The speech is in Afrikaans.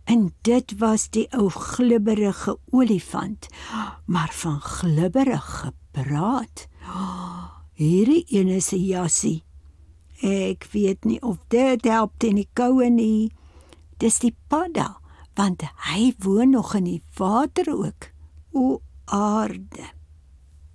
En dit was die ou glibberige olifant, maar van glibberig gepraat. Hierdie ene se jassie. Ek weet nie of dit help teen die koue nie. Dis die padda, want hy woon nog in die water ook. O aarde.